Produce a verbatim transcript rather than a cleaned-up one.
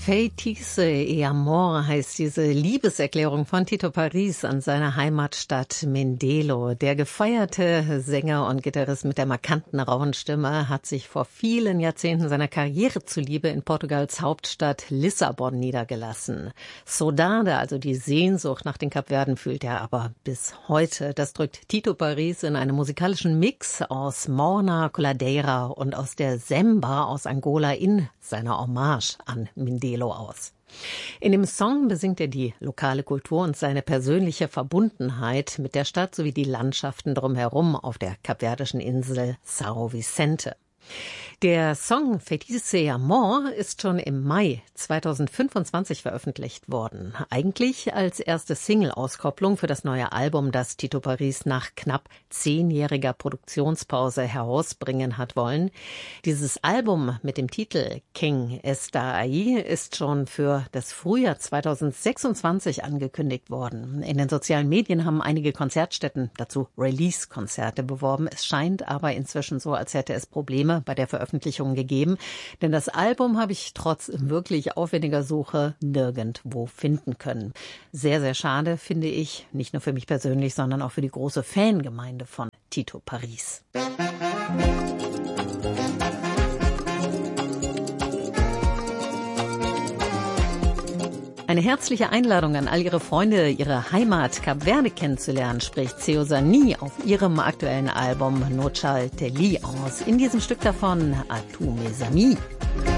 Feitiço e Amor heißt diese Liebeserklärung von Tito Paris an seine Heimatstadt Mindelo. Der gefeierte Sänger und Gitarrist mit der markanten rauen Stimme hat sich vor vielen Jahrzehnten seiner Karriere zuliebe in Portugals Hauptstadt Lissabon niedergelassen. Saudade, also die Sehnsucht nach den Kapverden, fühlt er aber bis heute. Das drückt Tito Paris in einem musikalischen Mix aus Morna, Coladeira und aus der Semba aus Angola in seiner Hommage an Mindelo aus. In dem Song besingt er die lokale Kultur und seine persönliche Verbundenheit mit der Stadt sowie die Landschaften drumherum auf der kapverdischen Insel São Vicente. Der Song Feitiço e Amor ist schon im Mai zweitausendfünfundzwanzig veröffentlicht worden. Eigentlich als erste Single-Auskopplung für das neue Album, das Tito Paris nach knapp zehnjähriger Produktionspause herausbringen hat wollen. Dieses Album mit dem Titel King Está Aí ist schon für das Frühjahr zweitausendsechsundzwanzig angekündigt worden. In den sozialen Medien haben einige Konzertstätten dazu Release-Konzerte beworben. Es scheint aber inzwischen so, als hätte es Probleme bei der Veröffentlichung gegeben, denn das Album habe ich trotz wirklich aufwendiger Suche nirgendwo finden können. Sehr, sehr schade, finde ich, nicht nur für mich persönlich, sondern auch für die große Fangemeinde von Tito Paris. Eine herzliche Einladung an all Ihre Freunde, ihre Heimat Kap Verde kennenzulernen, spricht Seouzani auf ihrem aktuellen Album Nochal Teli aus. In diesem Stück davon A tu mes amis.